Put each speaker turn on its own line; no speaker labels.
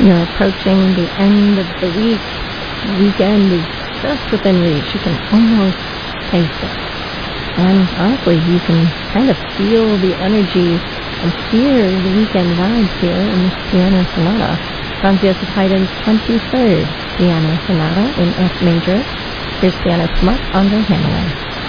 You're approaching the end of the week. The weekend is just within reach. You can almost taste it. And honestly, you can kind of feel the energy and hear the weekend vibes here in this piano sonata. Franz Joseph Haydn's 23rd piano sonata in F major. Here's pianist Marc-André Hamelin.